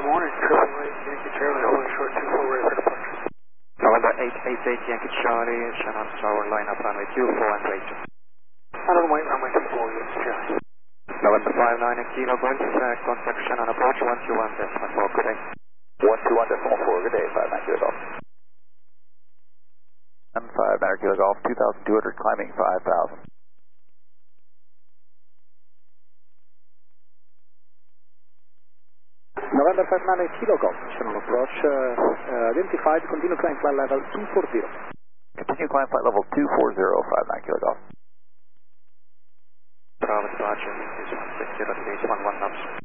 Good morning, Triple 8, Yankee Charlie, holding short 24, ready for departure. November 888 Yankee Charlie, Shannon Tower, line up runway 24 and wait. Shannon White, runway 24, Yankee Charlie. November 59 Kilo Golf, contact Shannon approach 121.4, good day. 121.4, good day, 59 Kilo Golf. 59 Kilo Golf, 2,200, climbing 5,000. November 59 Kilo Golf, Shannon approach, identified, continue climb flight level 240. Continue climb flight level 240, 59 Kilo Golf. Bravo departure, is 160, release 11 knots.